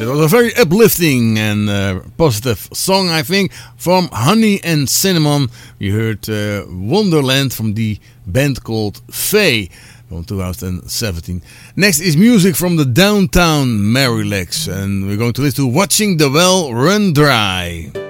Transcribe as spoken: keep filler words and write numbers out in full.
It was a very uplifting and uh, positive song, I think, from Honey and Cinnamon. We heard uh, Wonderland from the band called Faye from two thousand seventeen. Next is music from the Downtown Marylex, and we're going to listen to Watching the Well Run Dry.